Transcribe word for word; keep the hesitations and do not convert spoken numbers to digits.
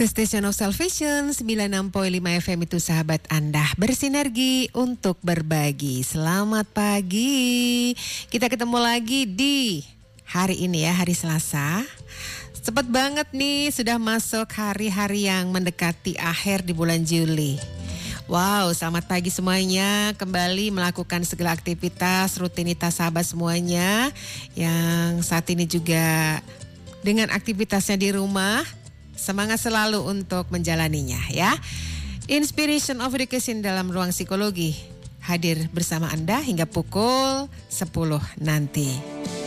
The Station of Salvation sembilan puluh enam koma lima F M itu sahabat Anda bersinergi untuk berbagi. Selamat pagi. Kita ketemu lagi di hari ini ya, hari Selasa. Cepat banget nih, sudah masuk hari-hari yang mendekati akhir di bulan Juli. Wow, selamat pagi semuanya. Kembali melakukan segala aktivitas, rutinitas sahabat semuanya yang saat ini juga dengan aktivitasnya di rumah. Semangat selalu untuk menjalaninya ya. Inspiration of Education dalam ruang psikologi hadir bersama Anda hingga pukul sepuluh nanti.